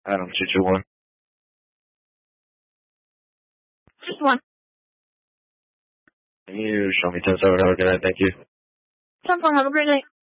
Adam 221. Just one. Can you show me 10-7? Have a good night. Thank you. 10-4. Have a great night.